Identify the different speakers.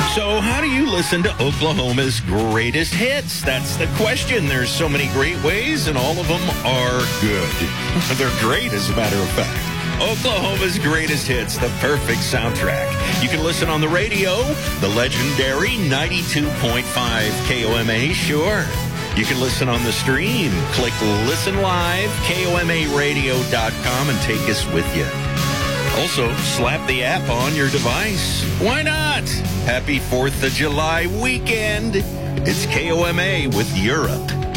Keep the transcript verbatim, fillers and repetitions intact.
Speaker 1: So how do you listen to Oklahoma's greatest hits? That's the question. There's so many great ways, and all of them are good. They're great, as a matter of fact. Oklahoma's greatest hits, the perfect soundtrack. You can listen on the radio, the legendary ninety-two point five K O M A, sure. You can listen on the stream. Click Listen Live, K O M A radio dot com, and take us with you. Also, slap the app on your device. Why not? Happy fourth of July weekend. It's K O M A with Europe.